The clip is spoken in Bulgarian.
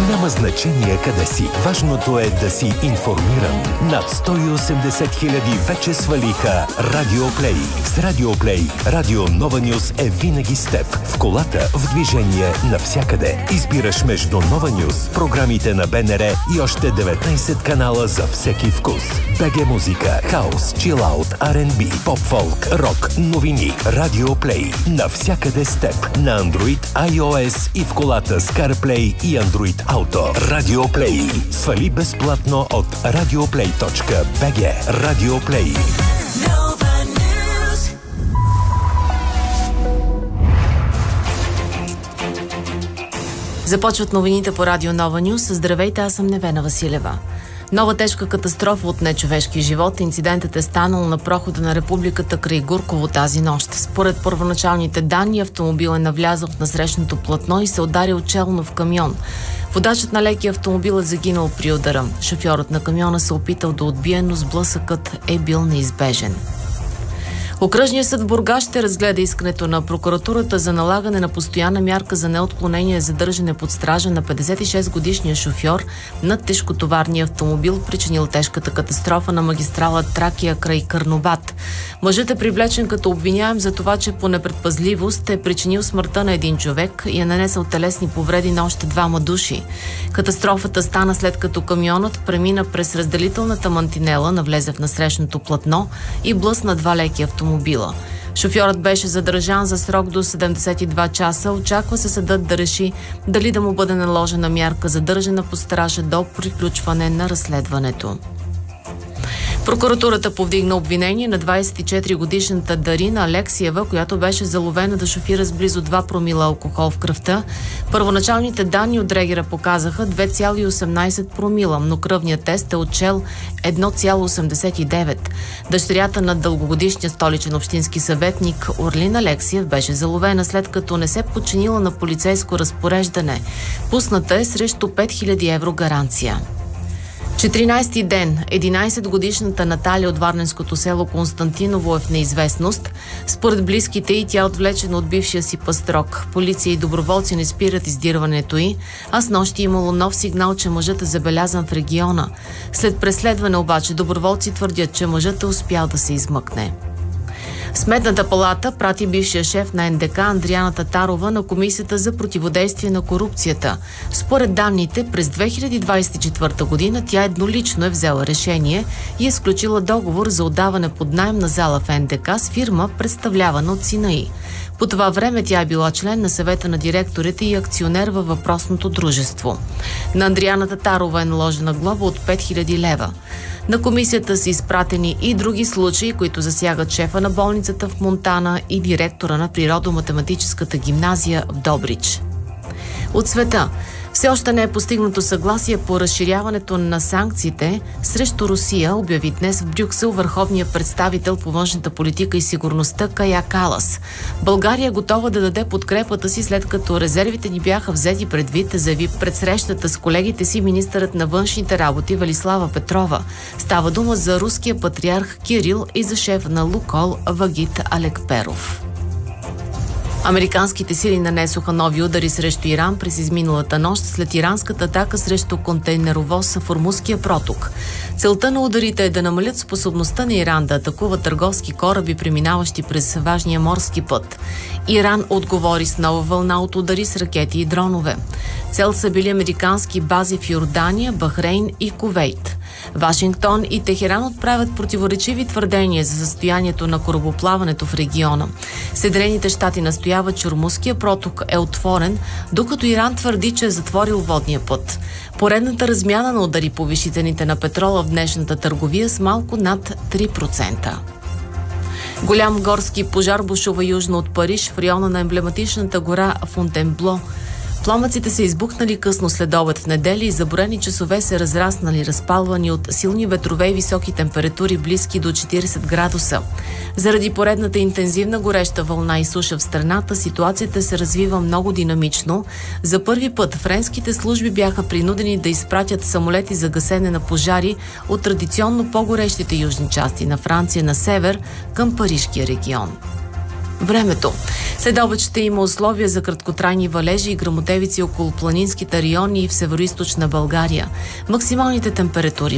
Няма значение къде си. Важното е да си информиран. Над 180 хиляди вече свалиха Радиоплей. С Радиоплей Радио Нова Нюс е винаги с теб. В колата, в движение, навсякъде. Избираш между Нова Нюс, програмите на БНР и още 19 канала за всеки вкус. БГ музика, хаус, чилаут, R&B, поп-фолк, рок, новини. Радиоплей. Навсякъде с теб. На Android, iOS и в колата с CarPlay и Android Auto. Радиоплей. Свали безплатно от radioplay.bg. Радиоплей. Започват новините по Радио Нова Нюс. Здравейте, аз съм Невена Василева. Нова тежка катастрофа от нечовешки живот. Инцидентът е станал на прохода на Републиката край Гурково тази нощ. Според първоначалните данни, автомобил е навлязъл в насрещното платно и се ударил челно в камион. Водачът на лекия автомобил е загинал при удара. Шофьорът на камиона се опитал да отбие, но сблъсъкът е бил неизбежен. Окръжният съд в Бургас ще разгледа искането на прокуратурата за налагане на постоянна мярка за неотклонение задържане под стража на 56-годишния шофьор на тежкотоварния автомобил, причинил тежката катастрофа на магистрала Тракия край Карнобат. Мъжът е привлечен като обвиняем за това, че по непредпазливост е причинил смъртта на един човек и е нанесъл телесни повреди на още 2 души. Катастрофата стана след като камионът премина през разделителната мантинела, навлезе в насрещното платно и блъсна 2 леки автомобила. Шофьорът беше задържан за срок до 72 часа. Очаква се съдът да реши дали да му бъде наложена мярка задържане под стража до приключване на разследването. Прокуратурата повдигна обвинение на 24-годишната Дарина Алексиева, която беше заловена да шофира с близо 2 промила алкохол в кръвта. Първоначалните данни от регера показаха 2,18 промила, но кръвният тест е отчел 1,89. Дъщерята на дългогодишния столичен общински съветник Орлин Алексиев беше заловена след като не се подчинила на полицейско разпореждане. Пусната е срещу 5000 евро гаранция. 14-ти ден, 11-годишната Наталия от варненското село Константиново е в неизвестност. Според близките й, тя е отвлечена от бившия си пастрок. Полиция и доброволци не спират издирването й, а снощи имало нов сигнал, че мъжът е забелязан в региона. След преследване обаче доброволци твърдят, че мъжът е успял да се измъкне. Сметната палата прати бившия шеф на НДК Андриана Татарова на Комисията за противодействие на корупцията. Според данните, през 2024 година тя еднолично е взела решение и е сключила договор за отдаване под наем на зала в НДК с фирма, представлявана от сина й. По това време тя е била член на съвета на директорите и акционер във въпросното дружество. На Андриана Татарова е наложена глоба от 5000 лева. На комисията са изпратени и други случаи, които засягат шефа на болницата в Монтана и директора на природо-математическата гимназия в Добрич. От света. Все още не е постигнато съгласие по разширяването на санкциите срещу Русия, обяви днес в Брюксел върховният представител по външната политика и сигурността Кая Калас. България е готова да даде подкрепата си, след като резервите ни бяха взети предвид, заяви пред срещата с колегите си министърът на външните работи Велислава Петрова. Става дума за руския патриарх Кирил и за шеф на Лукойл Вагит Алекперов. Американските сили нанесоха нови удари срещу Иран през изминалата нощ след иранската атака срещу контейнеровоз в Ормузския проток. Целта на ударите е да намалят способността на Иран да атакува търговски кораби, преминаващи през важния морски път. Иран отговори с нова вълна от удари с ракети и дронове. Цел са били американски бази в Йордания, Бахрейн и Кувейт. Вашингтон и Техеран отправят противоречиви твърдения за състоянието на корабоплаването в региона. Съединените щати настояват, че Ормузския проток е отворен, докато Иран твърди, че е затворил водния път. Поредната размяна на удари повиши цените на петрола в днешната търговия с малко над 3%. Голям горски пожар бушува южно от Париж в района на емблематичната гора Фонтенбло. Пламъците са избухнали късно след обед в неделя и за броени часове се разраснали, разпалвани от силни ветрове и високи температури, близки до 40 градуса. Заради поредната интензивна гореща вълна и суша в страната, ситуацията се развива много динамично. За първи път френските служби бяха принудени да изпратят самолети за гасене на пожари от традиционно по-горещите южни части на Франция на север към Парижкия регион. Времето. Следобед ще има условия за краткотрайни валежи и гръмотевици около планинските райони и в североизточна България. Максималните температури